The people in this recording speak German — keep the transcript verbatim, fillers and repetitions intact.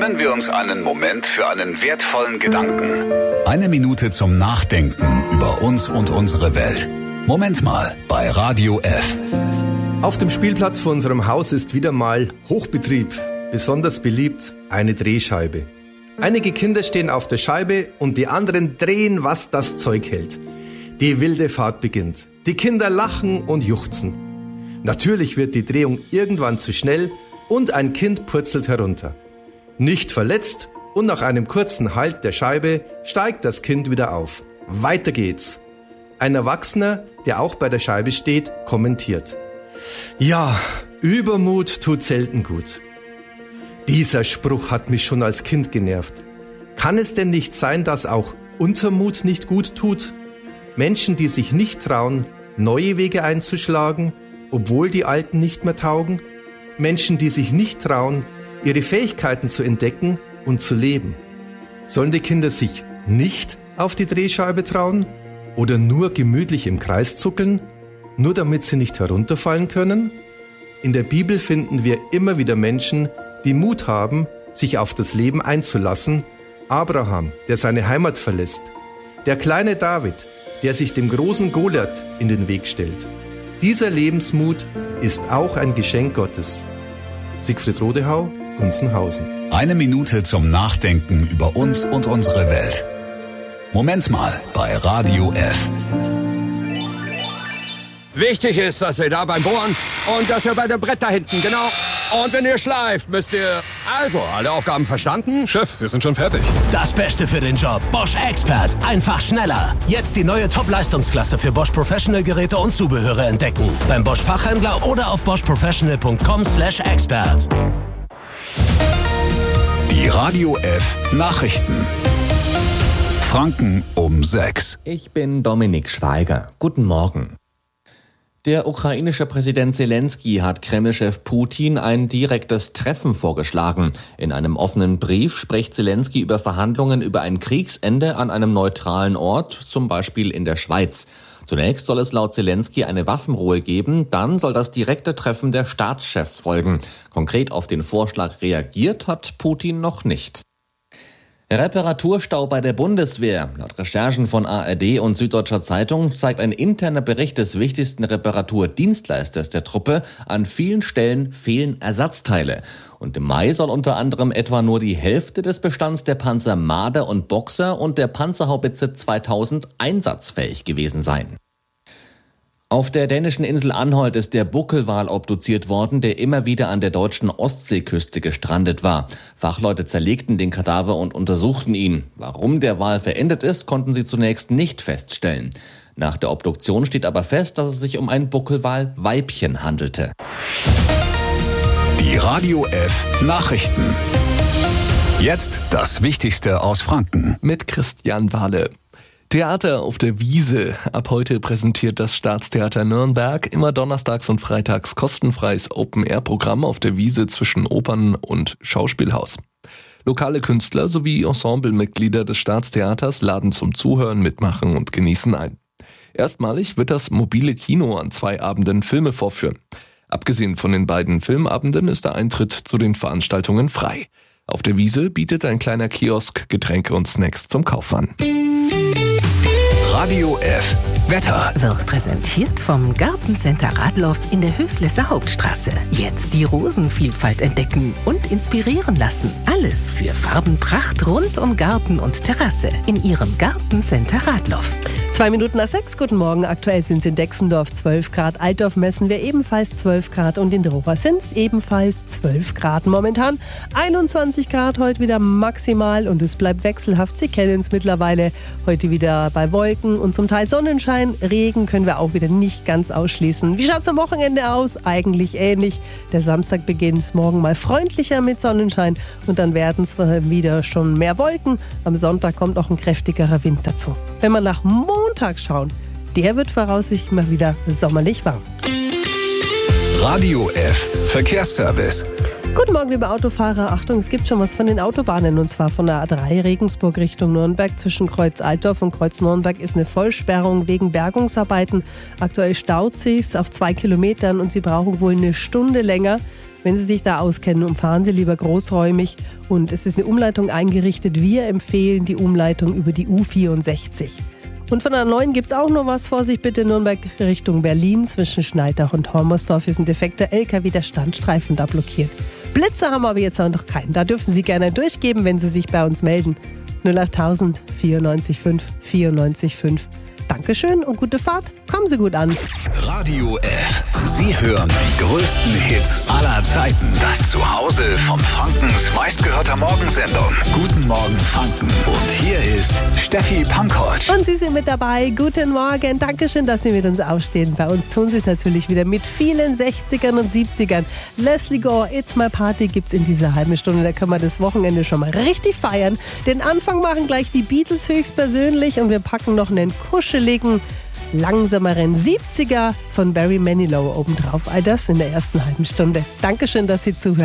Nehmen wir uns einen Moment für einen wertvollen Gedanken. Eine Minute zum Nachdenken über uns und unsere Welt. Moment mal bei Radio F. Auf dem Spielplatz vor unserem Haus ist wieder mal Hochbetrieb. Besonders beliebt eine Drehscheibe. Einige Kinder stehen auf der Scheibe und die anderen drehen, was das Zeug hält. Die wilde Fahrt beginnt. Die Kinder lachen und juchzen. Natürlich wird die Drehung irgendwann zu schnell und ein Kind purzelt herunter. Nicht verletzt und nach einem kurzen Halt der Scheibe steigt das Kind wieder auf. Weiter geht's. Ein Erwachsener, der auch bei der Scheibe steht, kommentiert: Ja, Übermut tut selten gut. Dieser Spruch hat mich schon als Kind genervt. Kann es denn nicht sein, dass auch Untermut nicht gut tut? Menschen, die sich nicht trauen, neue Wege einzuschlagen, obwohl die alten nicht mehr taugen? Menschen, die sich nicht trauen, ihre Fähigkeiten zu entdecken und zu leben. Sollen die Kinder sich nicht auf die Drehscheibe trauen oder nur gemütlich im Kreis zuckeln, nur damit sie nicht herunterfallen können? In der Bibel finden wir immer wieder Menschen, die Mut haben, sich auf das Leben einzulassen. Abraham, der seine Heimat verlässt. Der kleine David, der sich dem großen Goliath in den Weg stellt. Dieser Lebensmut ist auch ein Geschenk Gottes. Siegfried Rodehau, Gunzenhausen. Eine Minute zum Nachdenken über uns und unsere Welt. Moment mal bei Radio F. Wichtig ist, dass ihr da beim Bohren und dass ihr bei dem Brett da hinten, genau. Und wenn ihr schleift, müsst ihr... Also, alle Aufgaben verstanden? Chef, wir sind schon fertig. Das Beste für den Job. Bosch Expert. Einfach schneller. Jetzt die neue Top-Leistungsklasse für Bosch Professional Geräte und Zubehöre entdecken. Beim Bosch Fachhändler oder auf bosch professional punkt com slash expert. Die Radio F Nachrichten. Franken um sechs. Ich bin Dominik Schweiger. Guten Morgen. Der ukrainische Präsident Zelensky hat Kreml-Chef Putin ein direktes Treffen vorgeschlagen. In einem offenen Brief spricht Zelensky über Verhandlungen über ein Kriegsende an einem neutralen Ort, zum Beispiel in der Schweiz. Zunächst soll es laut Zelensky eine Waffenruhe geben, dann soll das direkte Treffen der Staatschefs folgen. Konkret auf den Vorschlag reagiert hat Putin noch nicht. Reparaturstau bei der Bundeswehr. Laut Recherchen von A R D und Süddeutscher Zeitung zeigt ein interner Bericht des wichtigsten Reparaturdienstleisters der Truppe, an vielen Stellen fehlen Ersatzteile. Und im Mai soll unter anderem etwa nur die Hälfte des Bestands der Panzer Marder und Boxer und der Panzerhaubitze zweitausend einsatzfähig gewesen sein. Auf der dänischen Insel Anholt ist der Buckelwal obduziert worden, der immer wieder an der deutschen Ostseeküste gestrandet war. Fachleute zerlegten den Kadaver und untersuchten ihn. Warum der Wal verendet ist, konnten sie zunächst nicht feststellen. Nach der Obduktion steht aber fest, dass es sich um ein Buckelwal-Weibchen handelte. Die Radio F Nachrichten. Jetzt das Wichtigste aus Franken. Mit Christian Wahle. Theater auf der Wiese. Ab heute präsentiert das Staatstheater Nürnberg immer donnerstags und freitags kostenfreies Open-Air-Programm auf der Wiese zwischen Opern- und Schauspielhaus. Lokale Künstler sowie Ensemblemitglieder des Staatstheaters laden zum Zuhören, Mitmachen und Genießen ein. Erstmalig wird das mobile Kino an zwei Abenden Filme vorführen. Abgesehen von den beiden Filmabenden ist der Eintritt zu den Veranstaltungen frei. Auf der Wiese bietet ein kleiner Kiosk Getränke und Snacks zum Kauf an. Radio F Wetter wird präsentiert vom Gartencenter Radloff in der Höflesser Hauptstraße. Jetzt die Rosenvielfalt entdecken und inspirieren lassen. Alles für Farbenpracht rund um Garten und Terrasse in Ihrem Gartencenter Radloff. Zwei Minuten nach sechs, guten Morgen. Aktuell sind es in Dexendorf zwölf Grad, Altdorf messen wir ebenfalls zwölf Grad und in Rohrer sind es ebenfalls zwölf Grad. Momentan einundzwanzig Grad, heute wieder maximal und es bleibt wechselhaft. Sie kennen es mittlerweile. Heute wieder bei Wolken und zum Teil Sonnenschein. Regen können wir auch wieder nicht ganz ausschließen. Wie schaut es am Wochenende aus? Eigentlich ähnlich. Der Samstag beginnt morgen mal freundlicher mit Sonnenschein und dann werden es wieder schon mehr Wolken. Am Sonntag kommt auch ein kräftigerer Wind dazu. Wenn man nach Montag schauen, der wird voraussichtlich mal wieder sommerlich warm. Radio F Verkehrsservice. Guten Morgen, liebe Autofahrer. Achtung, es gibt schon was von den Autobahnen und zwar von der A drei Regensburg Richtung Nürnberg. Zwischen Kreuz Altdorf und Kreuz Nürnberg ist eine Vollsperrung wegen Bergungsarbeiten. Aktuell staut sich's auf zwei Kilometern und Sie brauchen wohl eine Stunde länger. Wenn Sie sich da auskennen, umfahren Sie lieber großräumig. Und es ist eine Umleitung eingerichtet. Wir empfehlen die Umleitung über die U vierundsechzig. Und von der A neun gibt es auch noch was. Vorsicht bitte, Nürnberg Richtung Berlin. Zwischen Schneidach und Hormersdorf ist ein defekter L K W, der Standstreifen da blockiert. Blitze haben wir aber jetzt auch noch keinen. Da dürfen Sie gerne durchgeben, wenn Sie sich bei uns melden. null acht tausend vierundneunzig fünf vierundneunzig fünf. Dankeschön und gute Fahrt. Kommen Sie gut an. Radio F. Sie hören die größten Hits aller Zeiten. Das Zuhause von Frankens meistgehörter Morgensendung. Guten Morgen Franken. Und hier ist Steffi Pankold. Und Sie sind mit dabei. Guten Morgen. Dankeschön, dass Sie mit uns aufstehen. Bei uns tun Sie es natürlich wieder mit vielen sechzigern und siebzigern. Leslie Gore, It's My Party gibt's in dieser halben Stunde. Da können wir das Wochenende schon mal richtig feiern. Den Anfang machen gleich die Beatles höchstpersönlich und wir packen noch einen kuscheligen, langsameren siebziger von Barry Manilow obendrauf. All das in der ersten halben Stunde. Dankeschön, dass Sie zuhören.